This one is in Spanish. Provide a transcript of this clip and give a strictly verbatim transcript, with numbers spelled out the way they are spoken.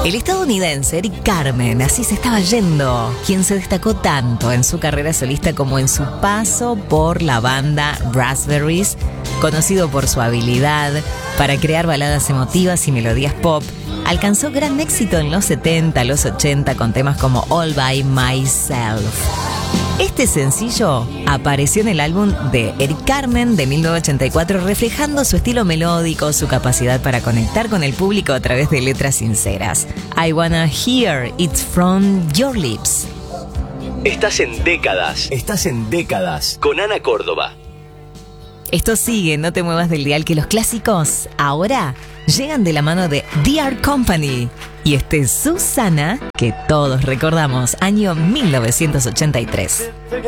El estadounidense Eric Carmen así se estaba yendo, quien se destacó tanto en su carrera solista como en su paso por la banda Raspberries, conocido por su habilidad para crear baladas emotivas y melodías pop. Alcanzó gran éxito en los setenta, los ochenta con temas como All By Myself. Este sencillo apareció en el álbum de Eric Carmen de mil novecientos ochenta y cuatro, reflejando su estilo melódico, su capacidad para conectar con el público a través de letras sinceras. I Wanna Hear It From Your Lips. Estás en Décadas. Estás en Décadas con Ana Córdoba. Esto sigue, no te muevas del dial, que los clásicos ahora llegan de la mano de The Art Company. Y este es Susana, que todos recordamos, año mil novecientos ochenta y tres.